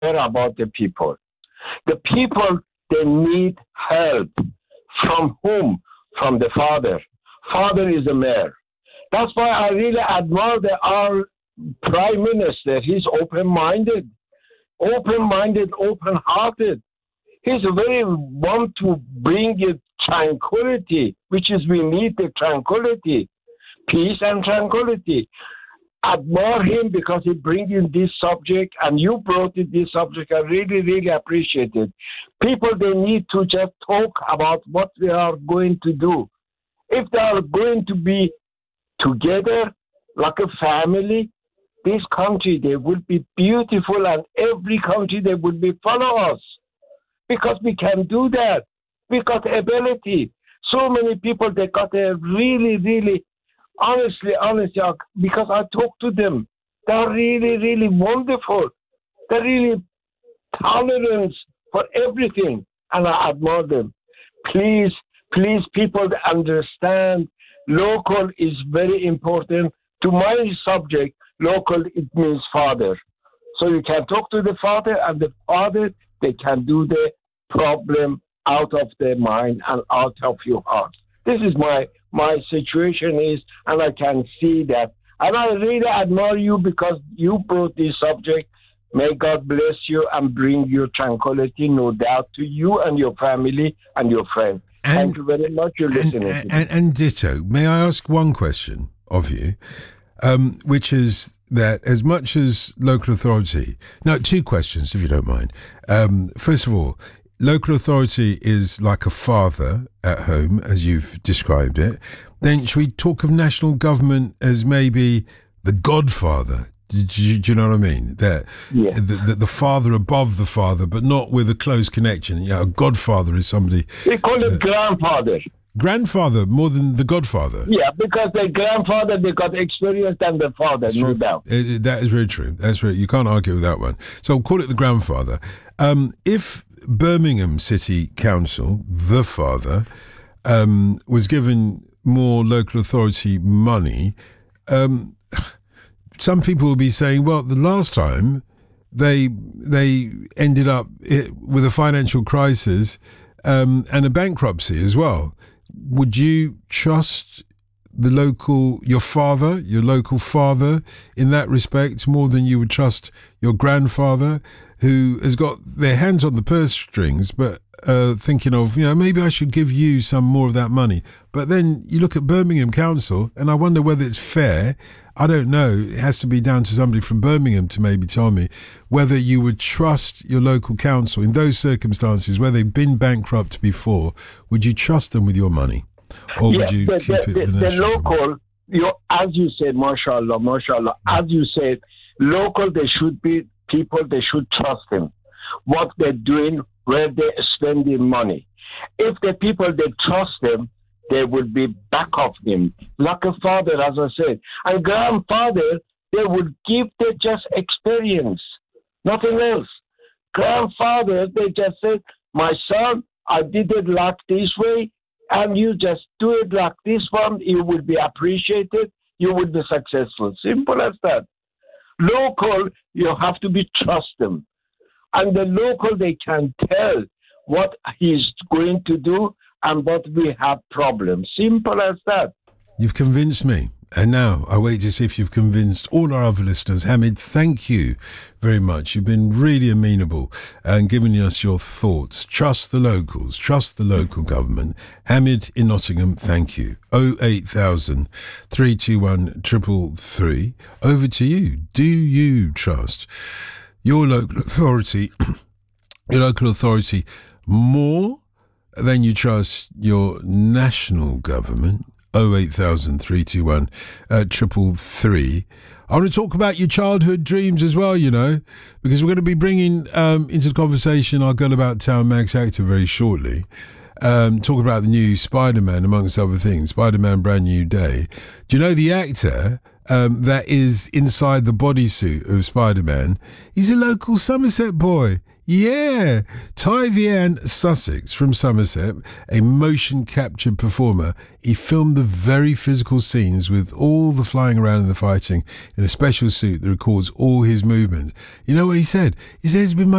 care about the people. The people, they need help. From whom? From the father. Father is the mayor. That's why I really admire our prime minister. He's open-minded, open-hearted. He's very want to bring it tranquility, which is we need the tranquility, peace and tranquility. Admire him because he brings in this subject, and you brought in this subject. I really, really appreciate it. People, they need to just talk about what they are going to do. If they are going to be together like a family, this country, they will be beautiful, and every country, they will be follow us. Because we can do that. We got ability. So many people, they got a really, really, honestly, because I talk to them, they're really, really wonderful. They're really tolerant for everything, and I admire them. Please, people understand, local is very important. To my subject, local, it means father. So you can talk to the father, and the father, they can do the problem out of their mind and out of your heart. This is my situation is, and I can see that. And I really admire you because you brought this subject. May God bless you and bring you tranquility, no doubt, to you and your family and your friends. Thank you very much for listening. And ditto, may I ask one question of you, which is that as much as local authority, no, two questions if you don't mind. First of all, local authority is like a father at home, as you've described it. Then should we talk of national government as maybe the godfather? Do you know what I mean? That the father above the father, but not with a close connection. A godfather is somebody. We call it grandfather. Grandfather more than the godfather. Yeah, because the grandfather, they got experience than the father, no doubt. That is very true. That's right. You can't argue with that one. So I'll call it the grandfather. If Birmingham City Council, the father, was given more local authority money, some people will be saying, well, the last time they ended up with a financial crisis and a bankruptcy as well. Would you trust your local father in that respect more than you would trust your grandfather, who has got their hands on the purse strings, but thinking of, maybe I should give you some more of that money. But then you look at Birmingham Council, and I wonder whether it's fair. I don't know. It has to be down to somebody from Birmingham to maybe tell me whether you would trust your local council in those circumstances where they've been bankrupt before. Would you trust them with your money? Or would you keep it with the national local, as you said, mashallah, as you said, local, they should be people, they should trust them. What they're doing, where they're spending money. If the people, they trust them, they will be back of them. Like a father, as I said. And grandfather, they would give the just experience. Nothing else. Grandfather, they just said, my son, I did it like this way, and you just do it like this one, you will be appreciated, you will be successful. Simple as that. Local, you have to be trust them. And the local, they can tell what he's going to do and what we have problems. Simple as that. You've convinced me. And now I wait to see if you've convinced all our other listeners. Hamid, thank you very much. You've been really amenable and giving us your thoughts. Trust the locals. Trust the local government. Hamid in Nottingham, thank you. 08000 321 333. Over to you. Do you trust your local authority, more than you trust your national government? 08000 321 333. I want to talk about your childhood dreams as well, because we're going to be bringing into the conversation our Girl About Town Max actor very shortly. Talking about the new Spider-Man, amongst other things. Spider-Man Brand New Day. Do you know the actor that is inside the bodysuit of Spider-Man? He's a local Somerset boy. Yeah, Tyvian Sussex from Somerset, a motion capture performer. He filmed the very physical scenes with all the flying around and the fighting in a special suit that records all his movements. You know what he said? He said it's been my